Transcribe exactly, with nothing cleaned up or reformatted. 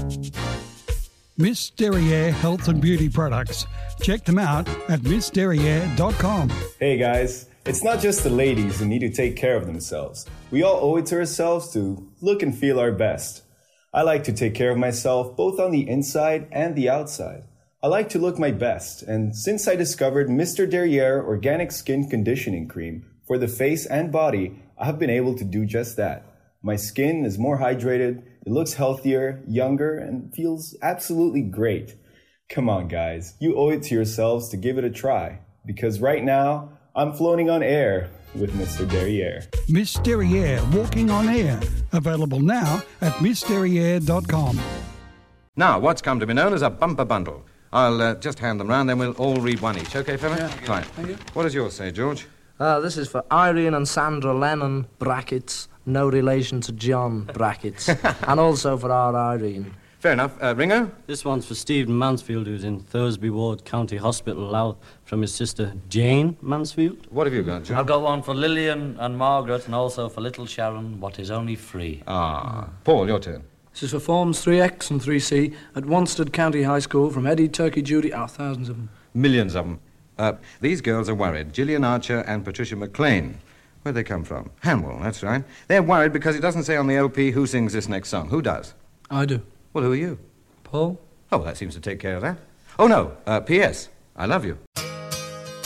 Miss Derriere Health and Beauty Products. Check them out at miss derriere dot com. Hey guys, it's not just the ladies who need to take care of themselves. We all owe it to ourselves to look and feel our best. I like to take care of myself both on the inside and the outside. I like to look my best, and since I discovered Mister Derriere Organic Skin Conditioning Cream for the face and body, I have been able to do just that. My skin is more hydrated, it looks healthier, younger, and feels absolutely great. Come on guys, you owe it to yourselves to give it a try, because right now, I'm floating on air with Mister Derriere. Miss Derriere Walking on Air. Available now at miss derriere dot com. Now, what's come to be known as a bumper bundle. I'll uh, just hand them round, then we'll all read one each. Okay, fella? Yeah. Fine. Thank you. What does yours say, George? Uh, this is for Irene and Sandra Lennon, brackets, no relation to John, brackets, and also for our Irene. Fair enough. Uh, Ringo? This one's for Stephen Mansfield, who's in Thursby Ward County Hospital now, from his sister Jane Mansfield. What have you got, John? I've got one for Lillian and Margaret, and also for little Sharon, what is only free. Ah. Paul, your turn. This is for Forms three X and three C at Wanstead County High School from Eddie, Turkey, Judy, oh, thousands of them. Millions of them. Uh, these girls are worried. Gillian Archer and Patricia McLean. Where'd they come from? Hanwell, that's right. They're worried because it doesn't say on the L P who sings this next song. Who does? I do. Well, who are you? Paul? Oh, that seems to take care of that. Oh, no. Uh, P S I love you.